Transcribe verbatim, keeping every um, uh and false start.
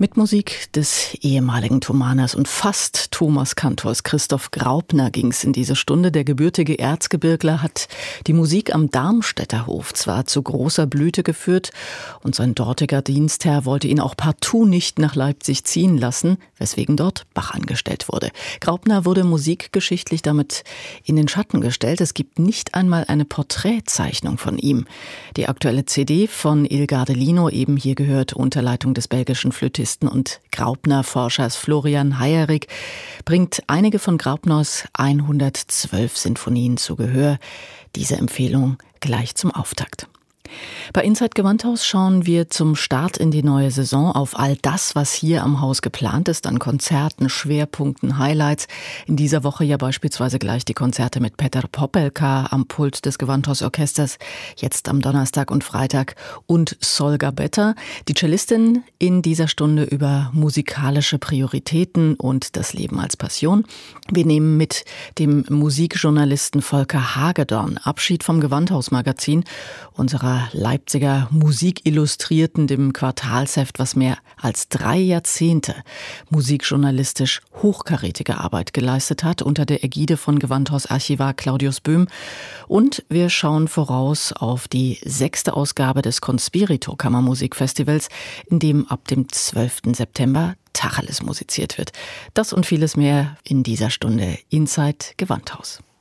Mit Musik des ehemaligen Thomaners und fast Thomaskantors Christoph Graupner ging es in diese Stunde. Der gebürtige Erzgebirgler hat die Musik am Darmstädter Hof zwar zu großer Blüte geführt und sein dortiger Dienstherr wollte ihn auch partout nicht nach Leipzig ziehen lassen, weswegen dort Bach angestellt wurde. Graupner wurde musikgeschichtlich damit in den Schatten gestellt. Es gibt nicht einmal eine Porträtzeichnung von ihm. Die aktuelle C D von Il Gardelino, eben hier gehört, unter Leitung des belgischen Flötisten und Graupner-Forschers Florian Heyerik, bringt einige von Graupners hundertzwölf Sinfonien zu Gehör. Diese Empfehlung gleich zum Auftakt. Bei Inside Gewandhaus schauen wir zum Start in die neue Saison auf all das, was hier am Haus geplant ist, an Konzerten, Schwerpunkten, Highlights. In dieser Woche ja beispielsweise gleich die Konzerte mit Peter Popelka am Pult des Gewandhausorchesters, jetzt am Donnerstag und Freitag, und Solga Better, die Cellistin in dieser Stunde über musikalische Prioritäten und das Leben als Passion. Wir nehmen mit dem Musikjournalisten Volker Hagedorn Abschied vom Gewandhausmagazin, unserer Leipziger Musikillustrierten, dem Quartalsheft, was mehr als drei Jahrzehnte musikjournalistisch hochkarätige Arbeit geleistet hat, unter der Ägide von Gewandhausarchivar Claudius Böhm. Und wir schauen voraus auf die sechste Ausgabe des Conspirito Kammermusikfestivals, in dem ab dem zwölften September Tacheles musiziert wird. Das und vieles mehr in dieser Stunde Inside Gewandhaus.